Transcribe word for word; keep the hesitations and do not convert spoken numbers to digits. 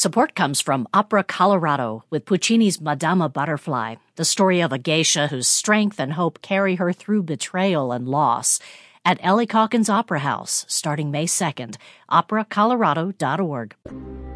Support comes from Opera Colorado with Puccini's Madama Butterfly, the story of a geisha whose strength and hope carry her through betrayal and loss. At Ellie Calkins Opera House, starting May second, opera colorado dot org.